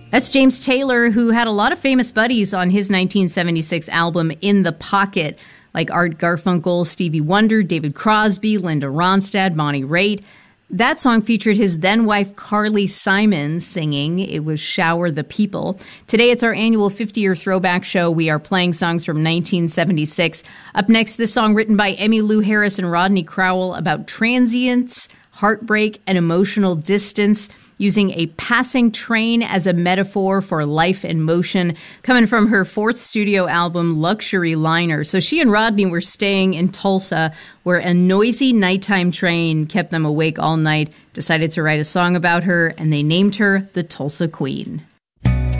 That's James Taylor, who had a lot of famous buddies on his 1976 album In the Pocket, like Art Garfunkel, Stevie Wonder, David Crosby, Linda Ronstadt, Bonnie Raitt. That song featured his then-wife Carly Simon singing. It was Shower the People. Today, it's our annual 50-year throwback show. We are playing songs from 1976. Up next, this song written by Emmylou Harris and Rodney Crowell about transience, heartbreak, and emotional distance, using a passing train as a metaphor for life and motion, coming from her fourth studio album, Luxury Liner. So she and Rodney were staying in Tulsa, where a noisy nighttime train kept them awake all night, decided to write a song about her, and they named her the Tulsa Queen.